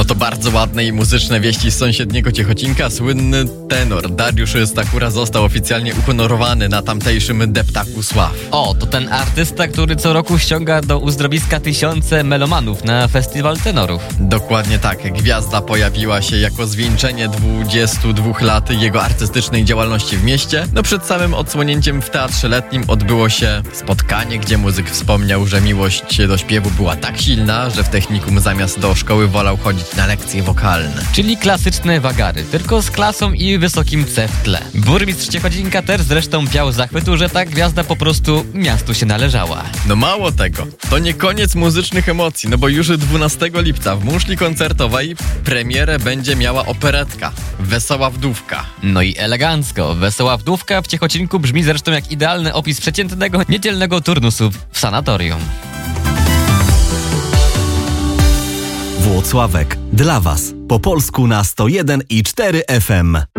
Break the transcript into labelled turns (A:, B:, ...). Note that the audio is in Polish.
A: To bardzo ładne i muzyczne wieści z sąsiedniego Ciechocinka. Słynny tenor Dariusz Stakura został oficjalnie uhonorowany na tamtejszym deptaku sław.
B: To ten artysta, który co roku ściąga do uzdrowiska tysiące melomanów na festiwal tenorów.
A: Dokładnie tak. Gwiazda pojawiła się jako zwieńczenie 22 lat jego artystycznej działalności w mieście. Przed samym odsłonięciem w Teatrze Letnim odbyło się spotkanie, gdzie muzyk wspomniał, że miłość do śpiewu była tak silna, że w technikum zamiast do szkoły wolał chodzić na lekcje wokalne.
B: Czyli klasyczne wagary, tylko z klasą i wysokim C w tle. Burmistrz Ciechocinka też zresztą piał zachwytu, że ta gwiazda po prostu miastu się należała.
A: Mało tego, to nie koniec muzycznych emocji, bo już 12 lipca w muszli koncertowej premierę będzie miała operetka Wesoła Wdówka.
B: I elegancko. Wesoła Wdówka w Ciechocinku brzmi zresztą jak idealny opis przeciętnego, niedzielnego turnusu w sanatorium.
C: Włocławek dla Was po polsku na 101,4 FM.